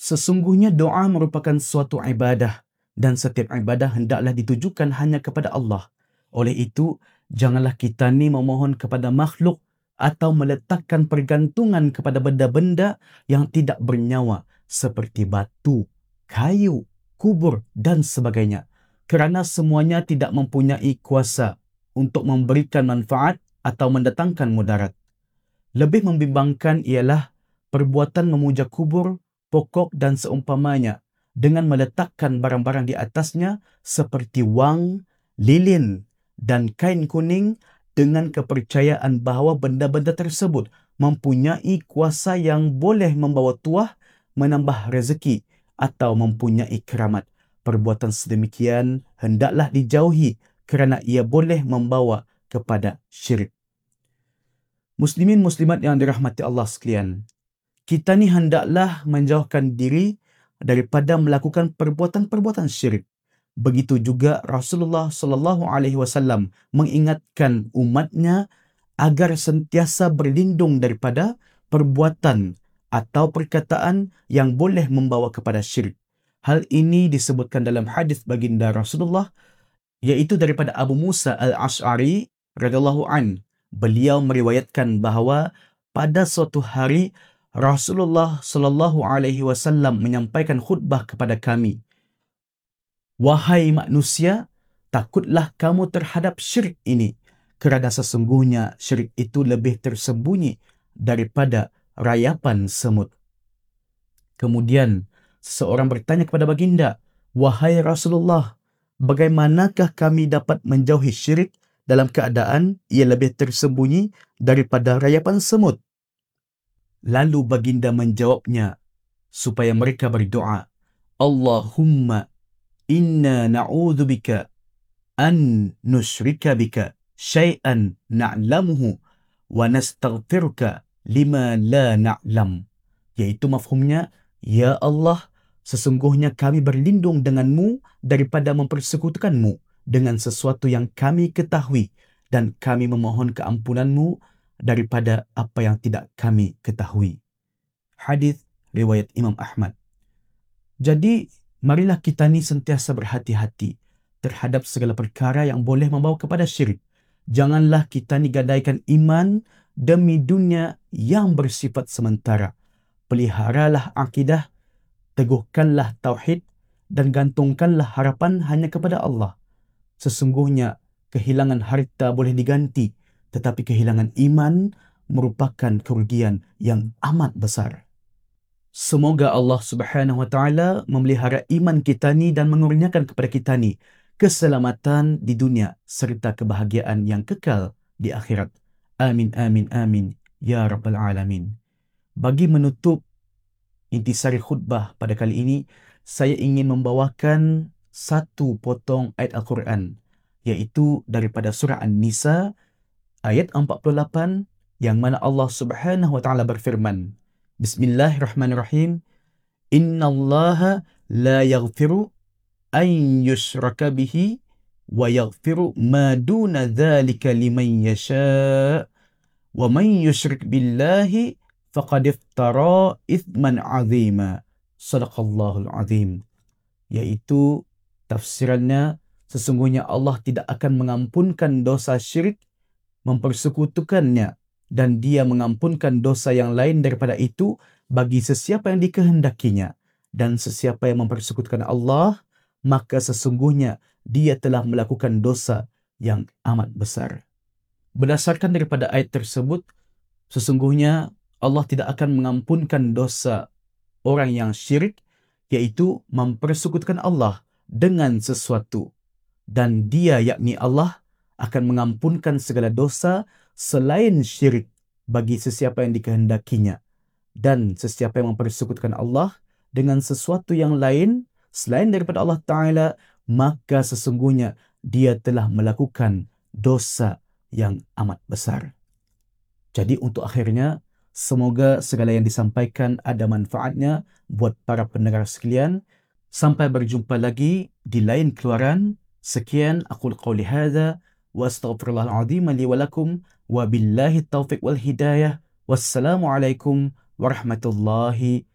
Sesungguhnya doa merupakan suatu ibadah dan setiap ibadah hendaklah ditujukan hanya kepada Allah. Oleh itu, janganlah kita ni memohon kepada makhluk atau meletakkan pergantungan kepada benda-benda yang tidak bernyawa seperti batu, kayu, kubur dan sebagainya. Kerana semuanya tidak mempunyai kuasa untuk memberikan manfaat atau mendatangkan mudarat. Lebih membimbangkan ialah perbuatan memuja kubur, pokok dan seumpamanya dengan meletakkan barang-barang di atasnya seperti wang, lilin dan kain kuning dengan kepercayaan bahawa benda-benda tersebut mempunyai kuasa yang boleh membawa tuah, menambah rezeki atau mempunyai keramat. Perbuatan sedemikian hendaklah dijauhi kerana ia boleh membawa kepada syirik. Muslimin muslimat yang dirahmati Allah sekalian, kita ni hendaklah menjauhkan diri daripada melakukan perbuatan-perbuatan syirik. Begitu juga Rasulullah sallallahu alaihi wasallam mengingatkan umatnya agar sentiasa berlindung daripada perbuatan atau perkataan yang boleh membawa kepada syirik. Hal ini disebutkan dalam hadis baginda Rasulullah, iaitu daripada Abu Musa al-Ash'ari radhiyallahu an. Beliau meriwayatkan bahawa pada suatu hari Rasulullah sallallahu alaihi wasallam menyampaikan khutbah kepada kami. Wahai manusia, takutlah kamu terhadap syirik ini, kerana sesungguhnya syirik itu lebih tersembunyi daripada rayapan semut. Kemudian seseorang bertanya kepada baginda, wahai Rasulullah, bagaimanakah kami dapat menjauhi syirik dalam keadaan ia lebih tersembunyi daripada rayapan semut? Lalu baginda menjawabnya supaya mereka berdoa, Allahumma inna na'udzubika an nusyrika bika syai'an na'lamuhu wa nastaghfiruka lima la na'lam. Iaitu mafhumnya, ya Allah, sesungguhnya kami berlindung denganmu daripada mempersekutukanmu dengan sesuatu yang kami ketahui, dan kami memohon keampunanmu daripada apa yang tidak kami ketahui. Hadis riwayat Imam Ahmad. Jadi, marilah kita ni sentiasa berhati-hati terhadap segala perkara yang boleh membawa kepada syirik. Janganlah kita ni gadaikan iman demi dunia yang bersifat sementara. Peliharalah akidah, teguhkanlah tauhid dan gantungkanlah harapan hanya kepada Allah. Sesungguhnya kehilangan harta boleh diganti, tetapi kehilangan iman merupakan kerugian yang amat besar. Semoga Allah Subhanahu wa taala memelihara iman kita ni dan mengurniakan kepada kita ni keselamatan di dunia serta kebahagiaan yang kekal di akhirat. Amin amin amin ya rabbal alamin. Bagi menutup intisari khutbah pada kali ini, saya ingin membawakan satu potong ayat Al-Quran, iaitu daripada surah An-Nisa ayat 48, yang mana Allah Subhanahu wa taala berfirman, Bismillahirrahmanirrahim, Innallaha la yaghfiru an yushraka bihi wa yaghfiru ma duna dzalika liman yasha' wa man yusyrik billahi faqad iftara ithman 'azima. Sadaqallahul azim. Iaitu tafsirannya, sesungguhnya Allah tidak akan mengampunkan dosa syirik, mempersekutukannya, dan dia mengampunkan dosa yang lain daripada itu bagi sesiapa yang dikehendakinya. Dan sesiapa yang mempersekutukan Allah, maka sesungguhnya dia telah melakukan dosa yang amat besar. Berdasarkan daripada ayat tersebut, sesungguhnya Allah tidak akan mengampunkan dosa orang yang syirik, iaitu mempersekutukan Allah dengan sesuatu. Dan dia, yakni Allah, akan mengampunkan segala dosa selain syirik bagi sesiapa yang dikehendakinya. Dan sesiapa yang mempersekutukan Allah dengan sesuatu yang lain selain daripada Allah Ta'ala, maka sesungguhnya dia telah melakukan dosa yang amat besar. Jadi untuk akhirnya, semoga segala yang disampaikan ada manfaatnya buat para pendengar sekalian. Sampai berjumpa lagi di lain keluaran. Sekian aqul qawli hadza wa astaghfirullahal azim li wa lakum wa billahi taufiq wal hidayah. Wassalamualaikum warahmatullahi